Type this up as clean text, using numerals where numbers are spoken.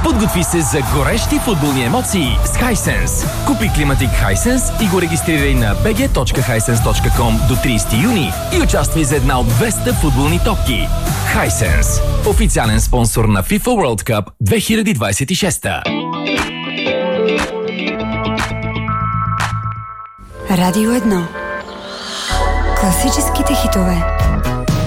Подготви се за горещи футболни емоции с Hisense. Купи климатик Hisense и го регистрирай на bg.hisense.com до 30 юни и участвай за една от 200 футболни топки. Hisense. Официален спонсор на FIFA World Cup 2026. Радио 1. Класическите хитове.